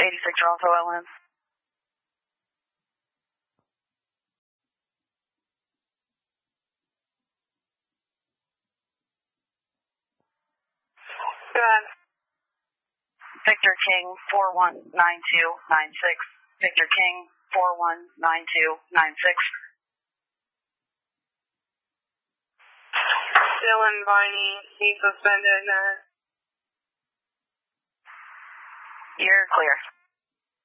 86 Toronto LN. Go ahead. Victor King 419296. Victor King 419296. Dylan Viney, he's suspended. You're clear.